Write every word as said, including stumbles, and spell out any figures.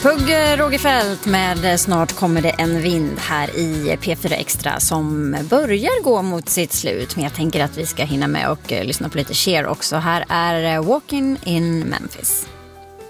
Hugg Roger Fält med Snart kommer det en vind här i P fyra Extra som börjar gå mot sitt slut. Men jag tänker att vi ska hinna med och lyssna på lite Cher också. Här är Walking in Memphis.